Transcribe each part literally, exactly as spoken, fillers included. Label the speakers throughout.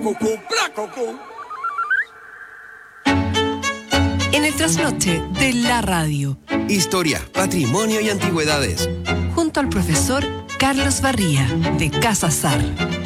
Speaker 1: cucú, bla cucú.
Speaker 2: En el trasnoche de la radio.
Speaker 3: Historia, patrimonio y antigüedades.
Speaker 2: Junto al profesor Carlos Barría, de Casa Sar.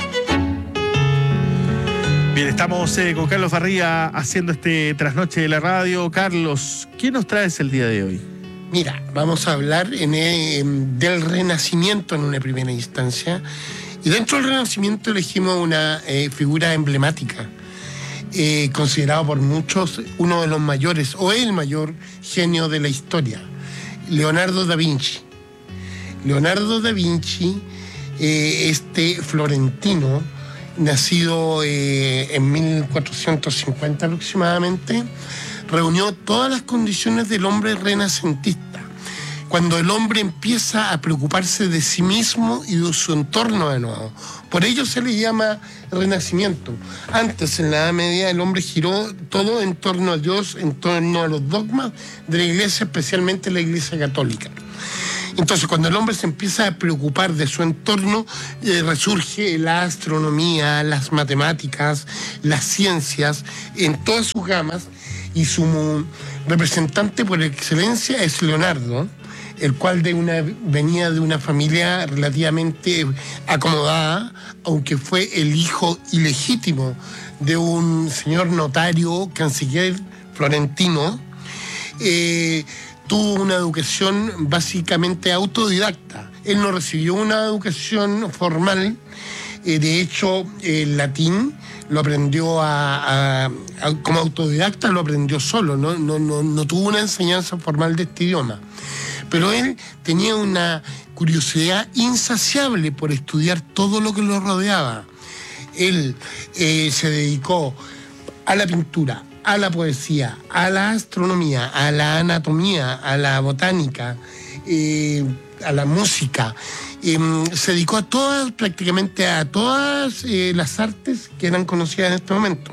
Speaker 4: Bien, estamos eh, con Carlos Barría haciendo este trasnoche de la radio. Carlos, ¿qué nos traes el día de hoy?
Speaker 5: Mira, vamos a hablar en, eh, del Renacimiento en una primera instancia. Y dentro del Renacimiento elegimos una eh, figura emblemática, eh, considerado por muchos uno de los mayores, o el mayor genio de la historia, Leonardo da Vinci. Leonardo da Vinci, eh, este florentino, nacido eh, en mil cuatrocientos cincuenta aproximadamente, reunió todas las condiciones del hombre renacentista. Cuando el hombre empieza a preocuparse de sí mismo y de su entorno de nuevo. Por ello se le llama Renacimiento. Antes, en la Edad Media, el hombre giró todo en torno a Dios, en torno a los dogmas de la Iglesia, especialmente la Iglesia Católica. Entonces, cuando el hombre se empieza a preocupar de su entorno, eh, resurge la astronomía, las matemáticas, las ciencias, en todas sus gamas, y su representante por excelencia es Leonardo, el cual de una, venía de una familia relativamente acomodada, aunque fue el hijo ilegítimo de un señor notario, canciller florentino. Eh, tuvo una educación básicamente autodidacta. Él no recibió una educación formal, eh, de hecho el latín lo aprendió a, a, a, como autodidacta, lo aprendió solo, no, no, no, no tuvo una enseñanza formal de este idioma. Pero él tenía una curiosidad insaciable por estudiar todo lo que lo rodeaba. Él eh, se dedicó a la pintura, a la poesía, a la astronomía, a la anatomía, a la botánica, eh, a la música. Eh, se dedicó a todas, prácticamente a todas eh, las artes que eran conocidas en este momento.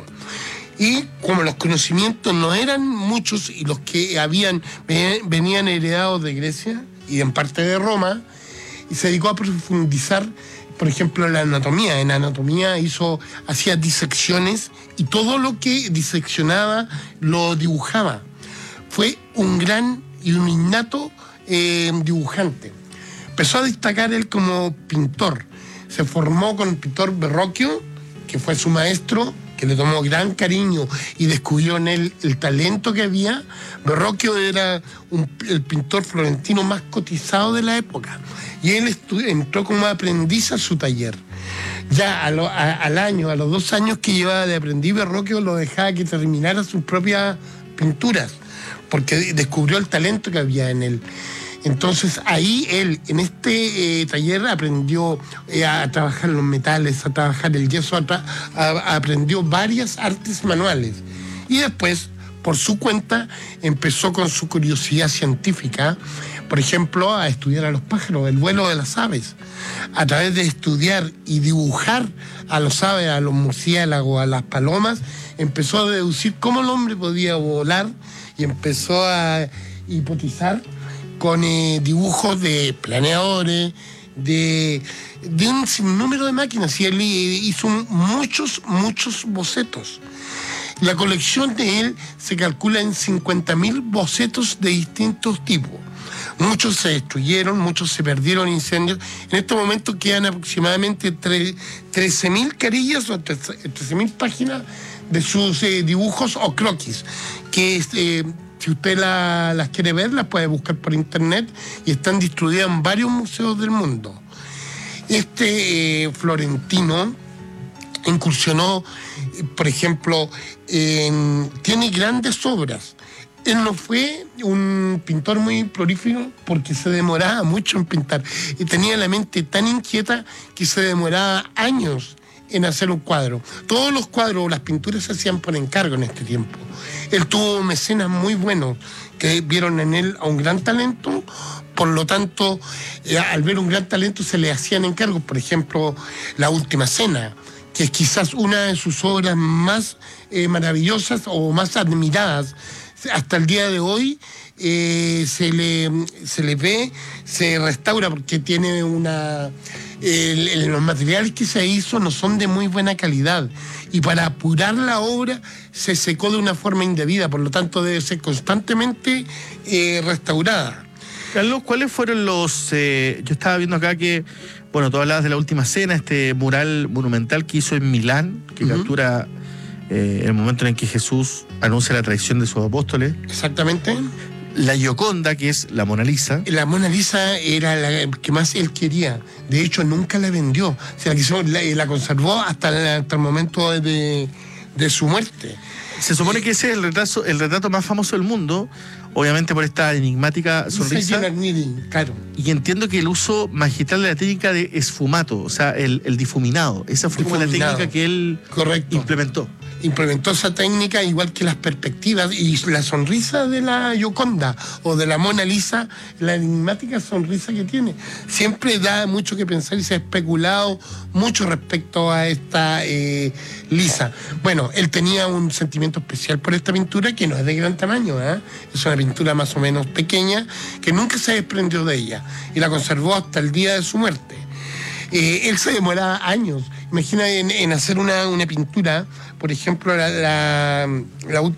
Speaker 5: Y como los conocimientos no eran muchos y los que habían venían heredados de Grecia y en parte de Roma, y se dedicó a profundizar, por ejemplo, en la anatomía. En anatomía hizo, hacía disecciones y todo lo que diseccionaba lo dibujaba. Fue un gran y un innato eh, dibujante. Empezó a destacar él como pintor. Se formó con el pintor Verrocchio, que fue su maestro, que le tomó gran cariño y descubrió en él el talento que había. Verrocchio era un, el pintor florentino más cotizado de la época, y él estu- entró como aprendiz a su taller. Ya a lo, a, al año, a los dos años que llevaba de aprendiz, Verrocchio lo dejaba que terminara sus propias pinturas, porque descubrió el talento que había en él. Entonces ahí él, en este eh, taller, aprendió eh, a trabajar los metales, a trabajar el yeso, a tra- a, aprendió varias artes manuales. Y después, por su cuenta, empezó con su curiosidad científica, por ejemplo, a estudiar a los pájaros, el vuelo de las aves. A través de estudiar y dibujar a los aves, a los murciélagos, a las palomas, empezó a deducir cómo el hombre podía volar y empezó a hipotizar con eh, dibujos de planeadores, de, de un sinnúmero de máquinas, y él hizo muchos, muchos bocetos. La colección de él se calcula en cincuenta mil bocetos de distintos tipos. Muchos se destruyeron, muchos se perdieron en incendios. En este momento quedan aproximadamente trece mil carillas o trece mil páginas de sus eh, dibujos o croquis, que es... Eh, Si usted la, las quiere ver, las puede buscar por internet y están distribuidas en varios museos del mundo. Este eh, florentino incursionó, eh, por ejemplo, en, tiene grandes obras. Él no fue un pintor muy prolífico porque se demoraba mucho en pintar y tenía la mente tan inquieta que se demoraba años en hacer un cuadro. Todos los cuadros o las pinturas se hacían por encargo en este tiempo. Él tuvo mecenas muy buenos que vieron en él a un gran talento, por lo tanto, eh, al ver un gran talento se le hacían encargos. Por ejemplo, La Última Cena, que es quizás una de sus obras más eh, maravillosas o más admiradas. hasta el día de hoy eh, se, le, se le ve, se restaura porque tiene una... El, el, los materiales que se hizo no son de muy buena calidad y para apurar la obra se secó de una forma indebida, por lo tanto debe ser constantemente eh, restaurada.
Speaker 4: Carlos, ¿cuáles fueron los...? Eh, yo estaba viendo acá que, bueno, tú hablabas de la Última Cena, este mural monumental que hizo en Milán, que uh-huh. captura eh, el momento en que Jesús anuncia la traición de sus apóstoles.
Speaker 5: Exactamente.
Speaker 4: La Gioconda, que es la Mona Lisa.
Speaker 5: La Mona Lisa era la que más él quería. De hecho, nunca la vendió. O sea, la, quiso, la, la conservó hasta el, hasta el momento de, de su muerte.
Speaker 4: Se supone que ese es el retrato, el retrato más famoso del mundo, obviamente por esta enigmática sonrisa.
Speaker 5: Claro.
Speaker 4: Y entiendo que el uso magistral de la técnica de esfumato, o sea, el, el difuminado. Esa fue, fue la técnica que él
Speaker 5: Correcto.
Speaker 4: implementó.
Speaker 5: Implementó esa técnica, igual que las perspectivas y la sonrisa de la Gioconda o de la Mona Lisa, la enigmática sonrisa que tiene. Siempre da mucho que pensar y se ha especulado mucho respecto a esta eh, Lisa. Bueno, él tenía un sentimiento especial por esta pintura que no es de gran tamaño, ¿eh? Es una pintura más o menos pequeña que nunca se desprendió de ella y la conservó hasta el día de su muerte. Eh, él se demoraba años. Imagina en, en hacer una, una pintura, por ejemplo, la, la, la última